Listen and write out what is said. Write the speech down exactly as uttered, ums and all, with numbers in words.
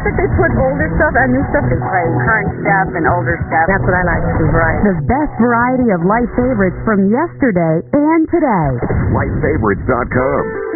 that they put older stuff and new stuff. They play current stuff and older stuff. That's what I like to do, variety. The best variety of life favorites from yesterday and today. life favorites dot com.